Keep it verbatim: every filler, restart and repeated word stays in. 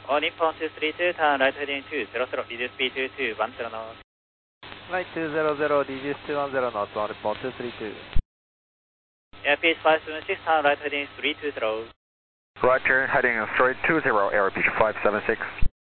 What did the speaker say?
All Nippon two three two, turn right heading two zero zero, reduce speed to two one zero knots. Right two zero zero, reduce two one zero knots, All Nippon two three two. Airspeed five seven six, turn right heading three two zero. Roger, heading straight two zero, Air Beach five seven six.